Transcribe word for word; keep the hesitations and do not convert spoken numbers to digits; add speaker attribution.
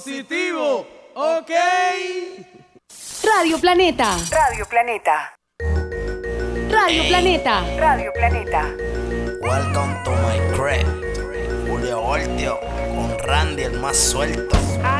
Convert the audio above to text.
Speaker 1: Positivo, ok.
Speaker 2: Radio Planeta.
Speaker 3: Radio Planeta.
Speaker 2: Radio
Speaker 4: Ey.
Speaker 2: Planeta.
Speaker 3: Radio Planeta.
Speaker 4: Welcome to my crib. Julio Voltio con Randy el más suelto.